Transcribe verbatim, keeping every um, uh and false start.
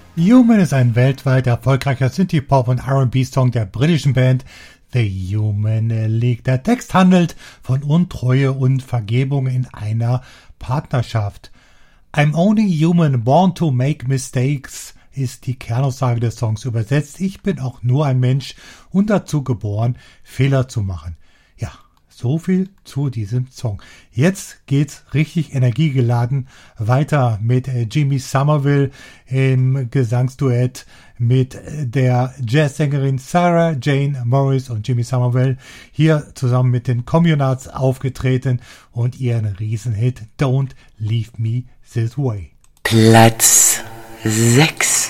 Human ist ein weltweit erfolgreicher Synthie-Pop- und R and B-Song der britischen Band The Human League. Der Text handelt von Untreue und Vergebung in einer Partnerschaft. I'm only human, born to make mistakes ist die Kernaussage des Songs. Übersetzt, ich bin auch nur ein Mensch und dazu geboren, Fehler zu machen. Ja, so viel zu diesem Song. Jetzt geht's richtig energiegeladen weiter mit Jimmy Somerville im Gesangsduett mit der Jazzsängerin Sarah Jane Morris und Jimmy Somerville hier zusammen mit den Communards aufgetreten und ihren Riesenhit Don't Leave Me This Way. Platz sechs.